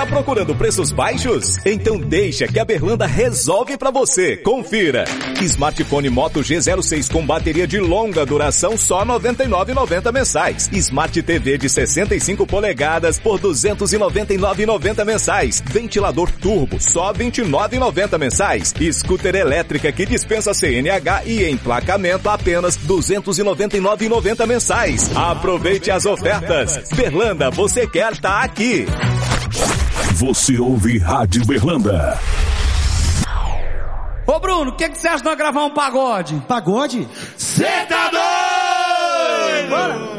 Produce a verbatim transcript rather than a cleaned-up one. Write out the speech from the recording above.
procurando preços baixos? Então deixa que a Berlanda resolve pra você. Confira. Smartphone Moto G zero seis com bateria de longa duração só noventa e nove reais e noventa centavos mensais. Smart T V de sessenta e cinco polegadas por duzentos e noventa e nove reais e noventa centavos mensais. Ventilador turbo só vinte e nove reais e noventa centavos mensais. Scooter elétrica que dispensa C N H e emplacamento apenas duzentos e noventa e nove reais e noventa centavos mensais. Aproveite as ofertas. Berlanda, você quer tá aqui. Você ouve Rádio Berlanda. Ô Bruno, o que que você acha de nós gravar um pagode? Pagode? Cê tá doido? Bora!